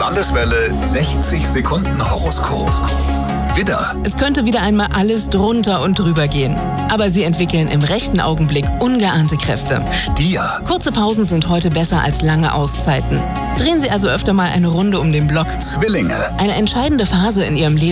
Landeswelle 60 Sekunden Horoskop. Widder, Es könnte wieder einmal alles drunter und drüber gehen. Aber Sie entwickeln im rechten Augenblick ungeahnte Kräfte. Stier, Kurze Pausen sind heute besser als lange Auszeiten. Drehen Sie also öfter mal eine Runde um den Block. Zwillinge, Eine entscheidende Phase in Ihrem Leben